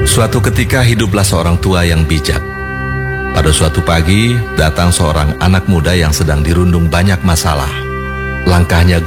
Suatu ketika hiduplah seorang tua yang bijak. Pada suatu pagi, datang seorang anak muda yang sedang dirundung banyak masalah. Langkahnya